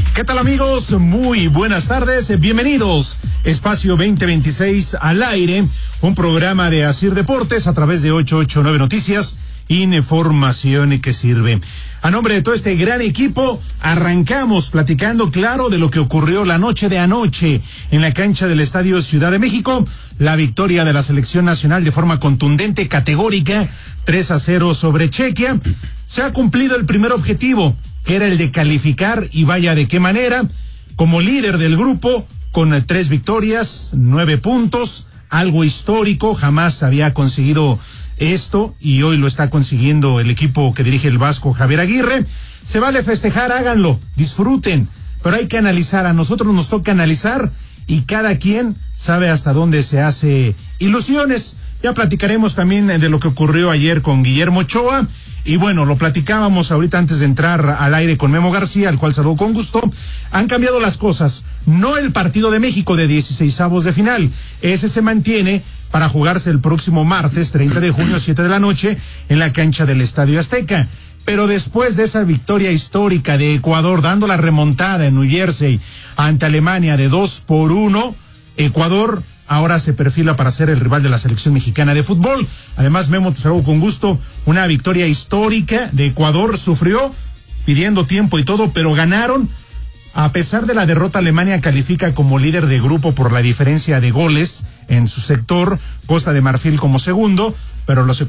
¿Qué tal, amigos? Muy buenas tardes, bienvenidos. Espacio 2026 al aire, un programa de Asir Deportes a través de 889 Noticias, información que sirve. A nombre de todo este gran equipo, arrancamos platicando, claro, de lo que ocurrió la noche de anoche en la cancha del Estadio Ciudad de México. La victoria de la selección nacional de forma contundente, categórica, 3-0 sobre Chequia. Se ha cumplido el primer objetivo, que era el de calificar, y vaya de qué manera, como líder del grupo, con 3 victorias, 9 puntos, algo histórico, jamás había conseguido esto, y hoy lo está consiguiendo el equipo que dirige el Vasco Javier Aguirre. Se vale festejar, háganlo, disfruten, pero hay que analizar, a nosotros nos toca analizar, y cada quien sabe hasta dónde se hace ilusiones. Ya platicaremos también de lo que ocurrió ayer con Guillermo Ochoa. Y bueno, lo platicábamos ahorita antes de entrar al aire con Memo García, al cual saludo con gusto. Han cambiado las cosas. No el partido de México de 16avos de final. Ese se mantiene para jugarse el próximo martes, 30 de junio, 7 de la noche, en la cancha del Estadio Azteca. Pero después de esa victoria histórica de Ecuador, dando la remontada en New Jersey ante Alemania de 2-1, Ecuador ahora se perfila para ser el rival de la selección mexicana de fútbol. Además, Memo, te saludo con gusto, una victoria histórica de Ecuador. Sufrió pidiendo tiempo y todo, pero ganaron. A pesar de la derrota, Alemania califica como líder de grupo por la diferencia de goles en su sector, Costa de Marfil como segundo, pero a los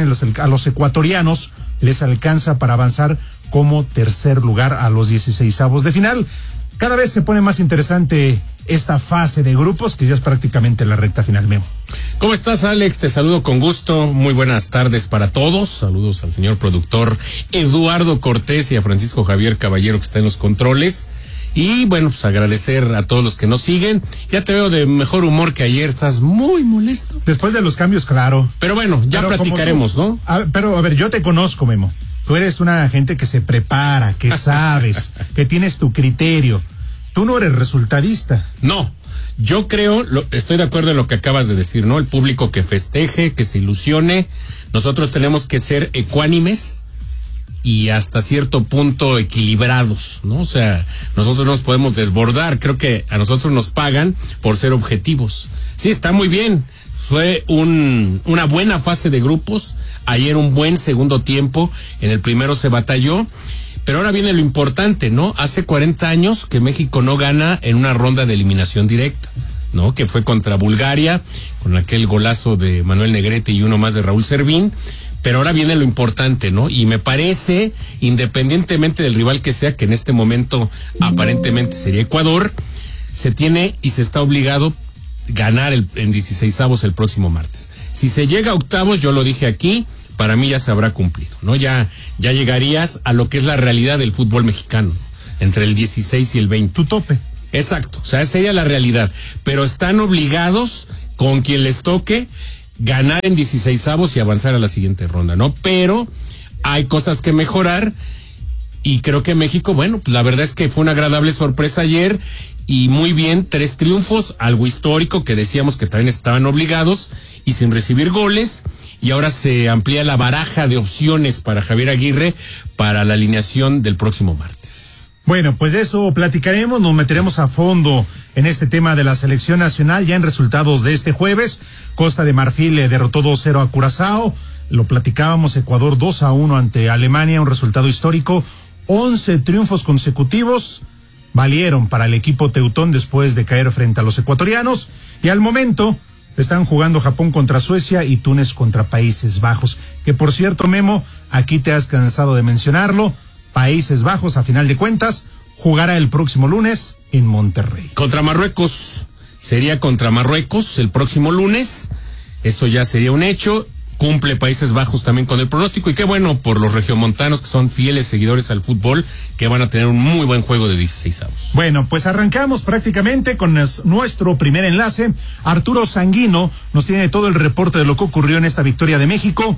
ecuatorianos les alcanza para avanzar como tercer lugar a los 16avos de final. Cada vez se pone más interesante esta fase de grupos, que ya es prácticamente la recta final, Memo. ¿Cómo estás, Alex? Te saludo con gusto. Muy buenas tardes para todos. Saludos al señor productor Eduardo Cortés y a Francisco Javier Caballero, que está en los controles. Y bueno, pues agradecer a todos los que nos siguen. Ya te veo de mejor humor que ayer, estás muy molesto. Después de los cambios, claro. Pero bueno, ya platicaremos, ¿no? Pero a ver, yo te conozco, Memo. Tú eres una gente que se prepara, que sabes, que tienes tu criterio. Tú no eres resultadista. No, yo creo, estoy de acuerdo en lo que acabas de decir, ¿no? El público que festeje, que se ilusione. Nosotros tenemos que ser ecuánimes y hasta cierto punto equilibrados, ¿no? O sea, nosotros no nos podemos desbordar. Creo que a nosotros nos pagan por ser objetivos. Sí, está muy bien. Fue una buena fase de grupos. Ayer un buen segundo tiempo. En el primero se batalló. Pero ahora viene lo importante, ¿no? Hace 40 años que México no gana en una ronda de eliminación directa, ¿no? Que fue contra Bulgaria, con aquel golazo de Manuel Negrete y uno más de Raúl Servín. Pero ahora viene lo importante, ¿no? Y me parece, independientemente del rival que sea, que en este momento aparentemente sería Ecuador, se tiene y se está obligado ganar en 16avos el próximo martes. Si se llega a octavos, yo lo dije aquí, para mí ya se habrá cumplido, ¿no? Ya llegarías a lo que es la realidad del fútbol mexicano, entre el 16 y el 20. Tu tope. Exacto, o sea, esa sería la realidad. Pero están obligados, con quien les toque, ganar en 16avos y avanzar a la siguiente ronda, ¿no? Pero hay cosas que mejorar y creo que México, bueno, pues la verdad es que fue una agradable sorpresa ayer y muy bien, 3 triunfos, algo histórico que decíamos que también estaban obligados y sin recibir goles. Y ahora se amplía la baraja de opciones para Javier Aguirre para la alineación del próximo martes. Bueno, pues de eso platicaremos, nos meteremos a fondo en este tema de la selección nacional, ya en resultados de este jueves. Costa de Marfil derrotó 2-0 a Curazao, lo platicábamos, Ecuador 2-1 ante Alemania, un resultado histórico. 11 triunfos consecutivos valieron para el equipo teutón después de caer frente a los ecuatorianos, y al momento están jugando Japón contra Suecia y Túnez contra Países Bajos, que por cierto, Memo, aquí te has cansado de mencionarlo, Países Bajos, a final de cuentas, jugará el próximo lunes en Monterrey. Contra Marruecos, sería contra Marruecos el próximo lunes, eso ya sería un hecho. Cumple Países Bajos también con el pronóstico, y qué bueno por los regiomontanos que son fieles seguidores al fútbol, que van a tener un muy buen juego de 16avos. Bueno, pues arrancamos prácticamente con nuestro primer enlace. Arturo Sanguino nos tiene todo el reporte de lo que ocurrió en esta victoria de México,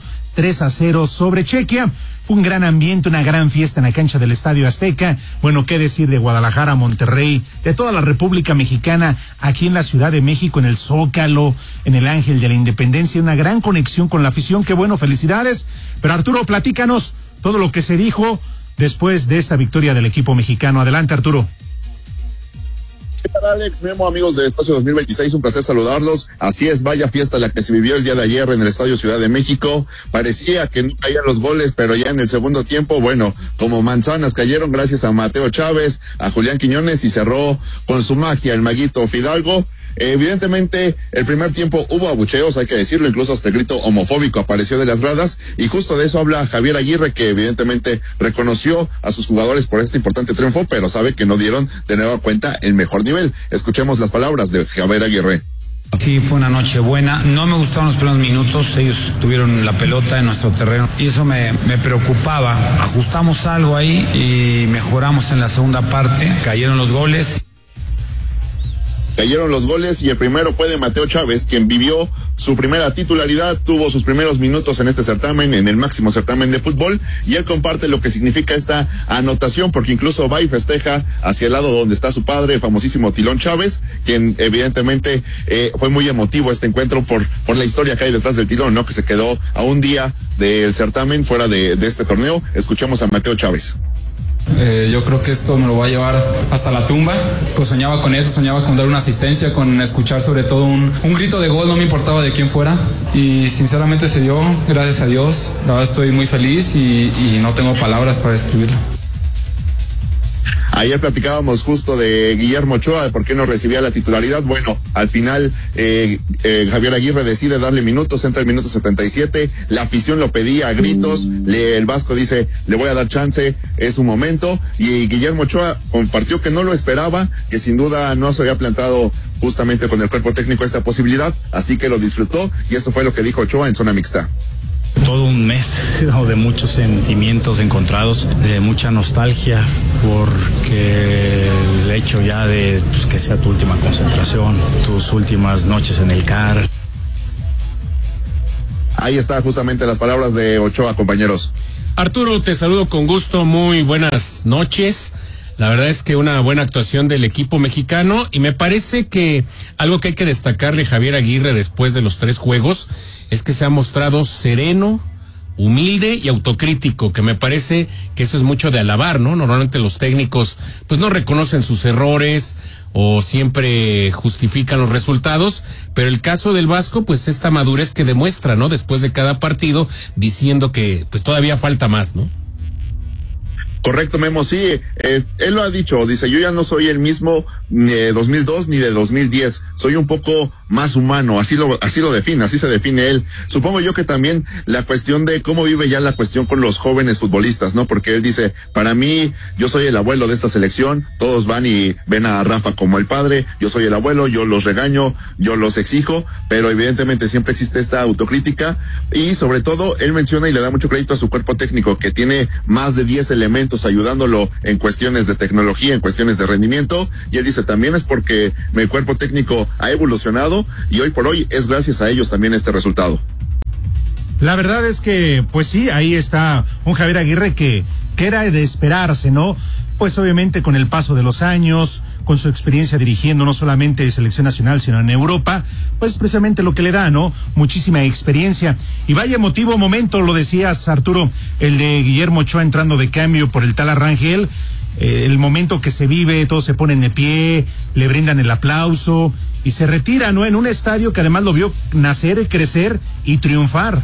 3-0 sobre Chequia. Fue un gran ambiente, una gran fiesta en la cancha del Estadio Azteca. Bueno, qué decir de Guadalajara, Monterrey, de toda la República Mexicana, aquí en la Ciudad de México, en el Zócalo, en el Ángel de la Independencia, una gran conexión con la afición. Qué bueno, felicidades. Pero Arturo, platícanos todo lo que se dijo después de esta victoria del equipo mexicano. Adelante, Arturo. Alex, Memo, amigos de Espacio 2026, un placer saludarlos. Así es, vaya fiesta la que se vivió el día de ayer en el Estadio Ciudad de México. Parecía que no caían los goles, pero ya en el segundo tiempo, bueno, como manzanas cayeron gracias a Mateo Chávez, a Julián Quiñones, y cerró con su magia el maguito Fidalgo. Evidentemente, el primer tiempo hubo abucheos, hay que decirlo, incluso hasta el grito homofóbico apareció de las gradas, y justo de eso habla Javier Aguirre, que evidentemente reconoció a sus jugadores por este importante triunfo, pero sabe que no dieron de nueva cuenta el mejor nivel. Escuchemos las palabras de Javier Aguirre. Sí, fue una noche buena. No me gustaron los primeros minutos. Ellos tuvieron la pelota en nuestro terreno y eso me preocupaba. Ajustamos algo ahí y mejoramos en la segunda parte. Cayeron los goles. Cayeron los goles y el primero fue de Mateo Chávez, quien vivió su primera titularidad, tuvo sus primeros minutos en este certamen, en el máximo certamen de fútbol, y él comparte lo que significa esta anotación, porque incluso va y festeja hacia el lado donde está su padre, el famosísimo Tilón Chávez, quien evidentemente fue muy emotivo este encuentro por la historia que hay detrás del Tilón, ¿no? Que se quedó a un día del certamen fuera de este torneo. Escuchemos a Mateo Chávez. Yo creo que esto me lo va a llevar hasta la tumba. Pues soñaba con eso, soñaba con dar una asistencia, con escuchar sobre todo un grito de gol, no me importaba de quién fuera. Y sinceramente se dio, gracias a Dios. La verdad estoy muy feliz y no tengo palabras para describirlo. Ayer platicábamos justo de Guillermo Ochoa, de por qué no recibía la titularidad. Bueno, al final Javier Aguirre decide darle minutos, entra el minuto 77, la afición lo pedía a gritos, el Vasco dice, le voy a dar chance, es un momento, y Guillermo Ochoa compartió que no lo esperaba, que sin duda no se había plantado justamente con el cuerpo técnico esta posibilidad, así que lo disfrutó, y esto fue lo que dijo Ochoa en zona mixta. Todo un mes de muchos sentimientos encontrados, de mucha nostalgia, porque el hecho ya de que sea tu última concentración, tus últimas noches en el CAR. Ahí está justamente las palabras de Ochoa, compañeros. Arturo, te saludo con gusto, muy buenas noches. La verdad es que una buena actuación del equipo mexicano, y me parece que algo que hay que destacar de Javier Aguirre después de los 3 juegos es que se ha mostrado sereno, humilde y autocrítico, que me parece que eso es mucho de alabar, ¿no? Normalmente los técnicos pues no reconocen sus errores o siempre justifican los resultados, pero el caso del Vasco, pues esta madurez que demuestra, ¿no? Después de cada partido, diciendo que pues todavía falta más, ¿no? Correcto, Memo, sí, él lo ha dicho, dice, yo ya no soy el mismo ni de 2002 ni de 2010, soy un poco más humano, así lo define, así se define él. Supongo yo que también la cuestión de cómo vive ya la cuestión con los jóvenes futbolistas, ¿no? Porque él dice, para mí, yo soy el abuelo de esta selección, todos van y ven a Rafa como el padre, yo soy el abuelo, yo los regaño, yo los exijo, pero evidentemente siempre existe esta autocrítica, y sobre todo, él menciona y le da mucho crédito a su cuerpo técnico, que tiene más de 10 elementos ayudándolo en cuestiones de tecnología, en cuestiones de rendimiento, y él dice, también es porque mi cuerpo técnico ha evolucionado y hoy por hoy es gracias a ellos también este resultado. La verdad es que, pues sí, ahí está un Javier Aguirre que era de esperarse, ¿no? Pues obviamente con el paso de los años, con su experiencia dirigiendo no solamente selección nacional, sino en Europa, pues precisamente lo que le da, ¿no? Muchísima experiencia. Y vaya emotivo momento, lo decías, Arturo, el de Guillermo Ochoa entrando de cambio por el Tala Rangel, el momento que se vive, todos se ponen de pie, le brindan el aplauso y se retira, ¿no? En un estadio que además lo vio nacer, crecer y triunfar.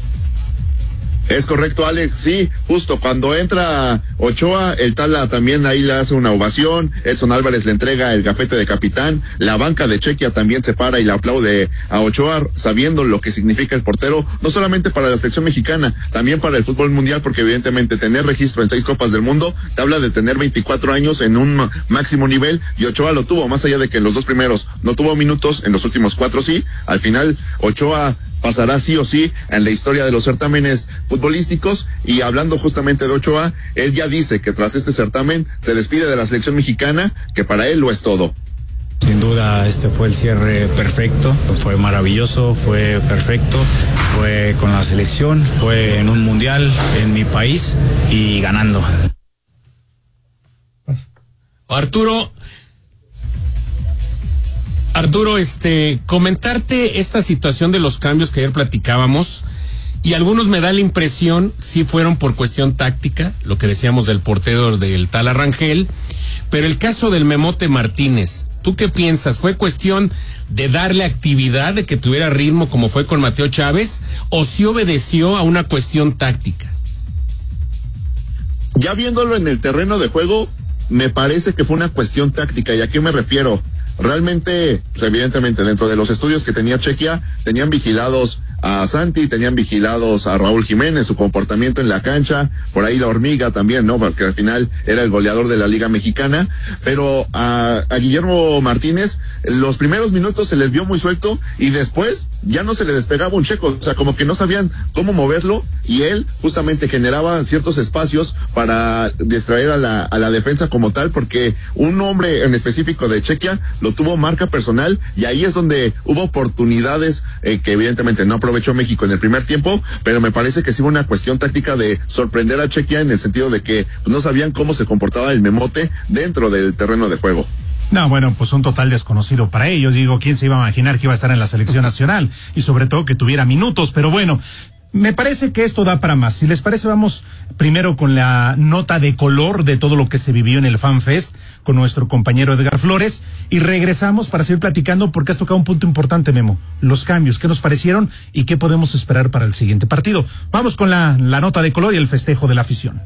Es correcto, Alex, sí, justo cuando entra Ochoa, el Tala también ahí le hace una ovación, Edson Álvarez le entrega el gafete de capitán, la banca de Chequia también se para y le aplaude a Ochoa, sabiendo lo que significa el portero, no solamente para la selección mexicana, también para el fútbol mundial, porque evidentemente tener registro en 6 Copas del Mundo te habla de tener 24 años en un máximo nivel, y Ochoa lo tuvo, más allá de que en los 2 primeros no tuvo minutos, en los últimos 4 sí, al final Ochoa pasará sí o sí en la historia de los certámenes futbolísticos. Y hablando justamente de Ochoa, él ya dice que tras este certamen se despide de la selección mexicana, que para él lo es todo. Sin duda este fue el cierre perfecto, fue maravilloso, fue perfecto, fue con la selección, fue en un mundial en mi país y ganando. Arturo, comentarte esta situación de los cambios que ayer platicábamos, y algunos me da la impresión sí fueron por cuestión táctica, lo que decíamos del portero del Tala Rangel, pero el caso del Memote Martínez, ¿Tú qué piensas? ¿Fue cuestión de darle actividad, de que tuviera ritmo como fue con Mateo Chávez, o si obedeció a una cuestión táctica? Ya viéndolo en el terreno de juego, me parece que fue una cuestión táctica. ¿Y a qué me refiero? Realmente, pues evidentemente, dentro de los estudios que tenía Chequia, tenían vigilados a Santi, tenían vigilados a Raúl Jiménez, su comportamiento en la cancha, por ahí la Hormiga también, ¿no? Porque al final era el goleador de la Liga Mexicana, pero a Guillermo Martínez, los primeros minutos se les vio muy suelto y después ya no se le despegaba un Checo, o sea, como que no sabían cómo moverlo, y él justamente generaba ciertos espacios para distraer a la defensa como tal, porque un hombre en específico de Chequia lo tuvo marca personal, y ahí es donde hubo oportunidades que evidentemente no aprovechó México en el primer tiempo, pero me parece que sí hubo una cuestión táctica de sorprender a Chequia en el sentido de que no sabían cómo se comportaba el memote dentro del terreno de juego. No, bueno, pues un total desconocido para ellos. Digo, ¿quién se iba a imaginar que iba a estar en la selección nacional? Y sobre todo que tuviera minutos, pero bueno, me parece que esto da para más. Si les parece, vamos primero con la nota de color de todo lo que se vivió en el Fan Fest con nuestro compañero Edgar Flores, y regresamos para seguir platicando, porque has tocado un punto importante, Memo. Los cambios, ¿qué nos parecieron y qué podemos esperar para el siguiente partido? Vamos con la nota de color y el festejo de la afición.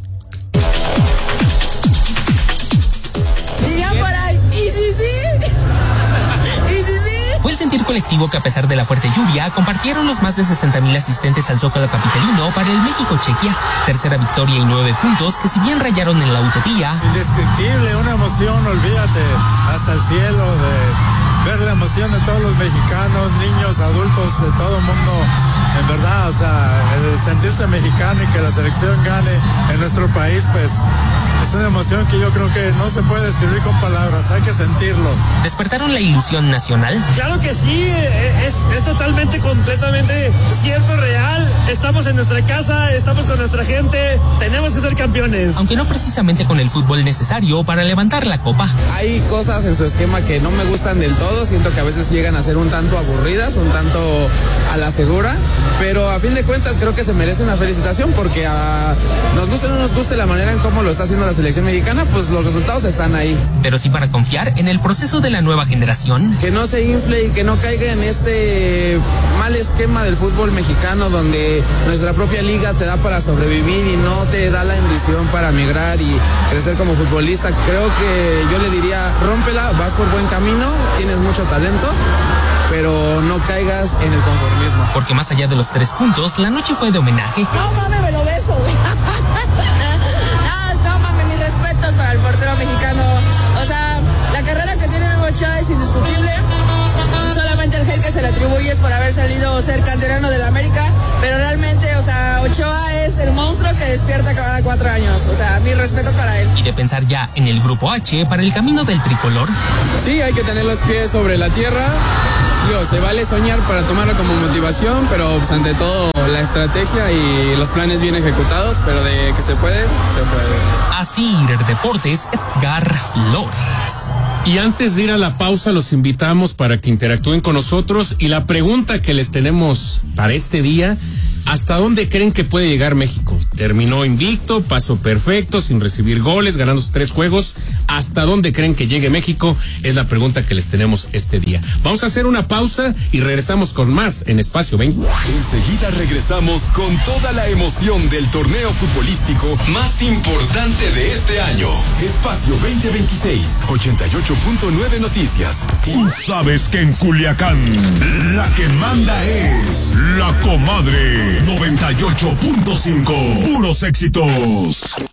Digan por ahí, ¿y si sí? Fue el sentir colectivo que, a pesar de la fuerte lluvia, compartieron los más de 60,000 asistentes al Zócalo capitalino para el México-Chequia. Tercera victoria y 9 puntos que, si bien rayaron en la utopía, indescriptible, una emoción, olvídate, hasta el cielo, de ver la emoción de todos los mexicanos, niños, adultos, de todo el mundo. En verdad, o sea, el sentirse mexicano y que la selección gane en nuestro país, pues es una emoción que yo creo que no se puede describir con palabras, hay que sentirlo. ¿despertaron la ilusión nacional? Claro que sí, es totalmente, completamente cierto, real. Estamos en nuestra casa, estamos con nuestra gente, tenemos que ser campeones. Aunque no precisamente con el fútbol necesario para levantar la copa. Hay cosas en su esquema que no me gustan del todo, siento que a veces llegan a ser un tanto aburridas, un tanto a la segura, pero a fin de cuentas creo que se merece una felicitación, porque nos guste o no nos guste la manera en cómo lo está haciendo la selección mexicana, pues los resultados están ahí. Pero sí para confiar en el proceso de la nueva generación. Que no se infle y que no caiga en este mal esquema del fútbol mexicano, donde nuestra propia liga te da para sobrevivir y no te da la ambición para migrar y crecer como futbolista. Creo que yo le diría, rómpela, vas por buen camino, tienes mucho talento, pero no caigas en el conformismo. Porque más allá de los 3 puntos, la noche fue de homenaje. No mames, me lo beso, güey. No mames, mis respetos para el portero mexicano. O sea, la carrera que tiene Memo Ochoa es indiscutible. Solamente el hate que se le atribuye es por haber salido ser canterano del América, pero realmente, o sea, Ochoa es el monstruo que despierta cada 4 años. O sea, mis respetos para él. Y de pensar ya en el grupo H para el camino del tricolor. Sí, hay que tener los pies sobre la tierra. Digo, se vale soñar para tomarlo como motivación, pero pues, ante todo la estrategia y los planes bien ejecutados, pero de que se puede, se puede. Asir Deportes, Edgar Flores. Y antes de ir a la pausa, los invitamos para que interactúen con nosotros, y la pregunta que les tenemos para este día: ¿hasta dónde creen que puede llegar México? Terminó invicto, pasó perfecto, sin recibir goles, ganando sus 3 juegos. ¿Hasta dónde creen que llegue México? Es la pregunta que les tenemos este día. Vamos a hacer una pausa y regresamos con más en Espacio 20. Enseguida regresamos con toda la emoción del torneo futbolístico más importante de este año. Espacio 2026, 88.9 Noticias. Tú sabes que en Culiacán la que manda es la comadre 98.5. Puros éxitos.